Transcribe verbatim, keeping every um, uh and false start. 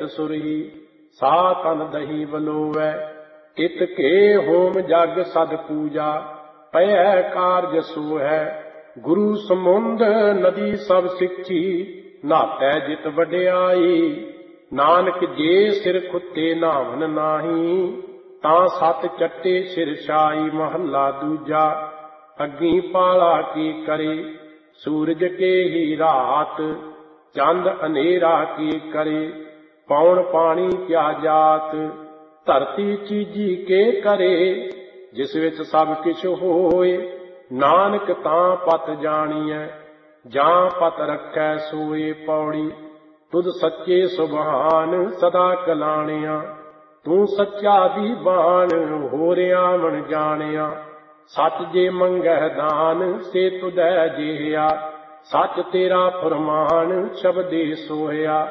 सुरही, सा तन दही बलोवै। इत के होम जग सद पूजा, पै कारज सो है। गुरु समुंद नदी सब सिखी, नातै जित वड्याई। नानक जे सिर खुते नावन नाही, तां सत चट्टे सिर छाई। महला दूजा। अग्नि पाला की करे, सूरज के ही रात। चंद अनेरा की करे, पौन पानी क्या जात। धरती चीजी के करे, जिस विच सब किछ होए। नानक तां पत जानिए, जां पत रखै सोए। पौड़ी। तुद सच्चे सुभान सदा कलाणिया, तू सच्चा दीवान होरिया मन जानिया। सच जे मंगह दान, से तुदै जेहिया। सच तेरा फरमान शब्दे सोया।